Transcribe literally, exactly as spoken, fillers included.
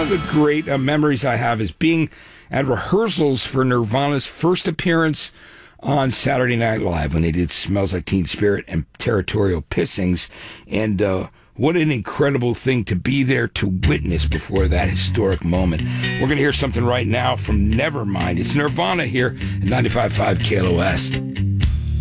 of the great uh, memories I have is being at rehearsals for Nirvana's first appearance on Saturday Night Live when they did Smells Like Teen Spirit and Territorial Pissings. And uh, what an incredible thing to be there to witness before that historic moment. We're going to hear something right now from Nevermind. It's Nirvana here at ninety-five point five K L O S.